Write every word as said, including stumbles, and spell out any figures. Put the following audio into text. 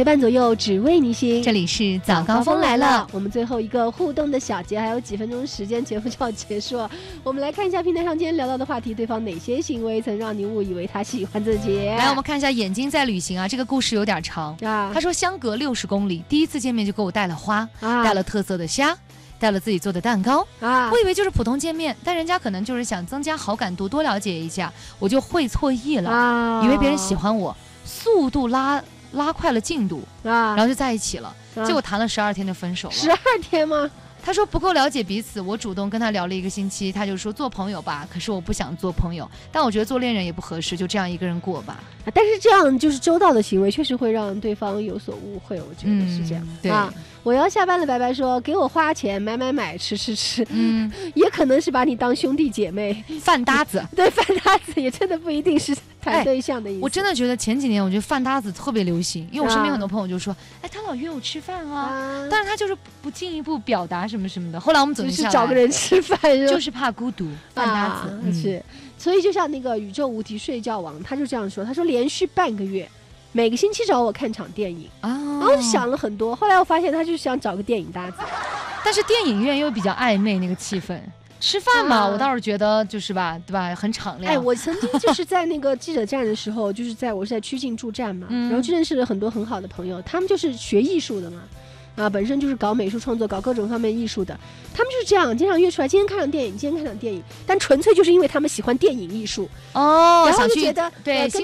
陪伴左右，只为你心。 这里是早高峰来了， 我们最后一个互动的小节，还有几分钟时间，节目就要结束了。我们来看一下平台上今天聊到的话题，对方哪些行为曾让你误以为他喜欢自己？ 来，我们看一下眼睛在旅行啊，这个故事有点长啊。他说相隔六十公里，第一次见面就给我带了花，啊、带了特色的虾。带了自己做的蛋糕啊，我以为就是普通见面，但人家可能就是想增加好感度，多了解一下，我就会错意了，啊、以为别人喜欢我，速度拉拉快了进度啊，然后就在一起了，啊、结果谈了十二天就分手了。 十二天吗？ 他说不够了解彼此，我主动跟他聊了一个星期，他就说做朋友吧，可是我不想做朋友，但我觉得做恋人也不合适，就这样一个人过吧。 啊、但是这样就是周到的行为，确实会让对方有所误会，我觉得是这样。 嗯、对啊，我要下班了，白白说给我花钱买买买吃吃吃，嗯，也可能是把你当兄弟姐妹饭搭子， 对，饭搭子也真的不一定是谈对象的意思。 哎、我真的觉得前几年我觉得饭搭子特别流行，因为我身边很多朋友就说，哎、啊，他老约我吃饭啊，啊但是他就是不进一步表达什么什么的。后来我们总结下来， 就是找个人吃饭， 就是怕孤独，饭搭子、 啊嗯、是。所以就像那个宇宙无敌睡觉王，他就这样说，他说连续半个月。每个星期找我看场电影啊，然后就想了很多，后来我发现他就是想找个电影搭子， 但是电影院又比较暧昧那个气氛，吃饭嘛，啊、我倒是觉得就是吧，对吧，很敞亮。 哎，我曾经就是在那个记者站的时候，就是在我是在曲靖驻站嘛，嗯、然后就认识了很多很好的朋友，他们就是学艺术的嘛。啊，本身就是搞美术创作、搞各种方面艺术的，他们就是这样，经常约出来，今天看场电影，今天看场电影，但纯粹就是因为他们喜欢电影艺术哦， 然后就觉得对。 呃